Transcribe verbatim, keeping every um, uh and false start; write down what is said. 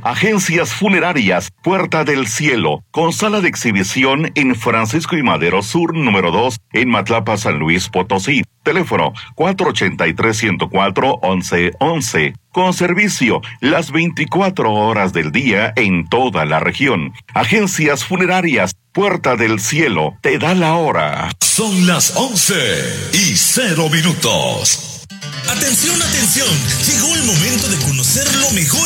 Agencias Funerarias Puerta del Cielo, con sala de exhibición en Francisco y Madero Sur número dos, en Matlapa, San Luis Potosí. Teléfono cuatro ochenta y tres, ciento cuatro, once once. Con servicio las veinticuatro horas del día en toda la región. Agencias Funerarias Puerta del Cielo te da la hora. Son las once y cero minutos. Atención, atención. Llegó el momento de conocer lo mejor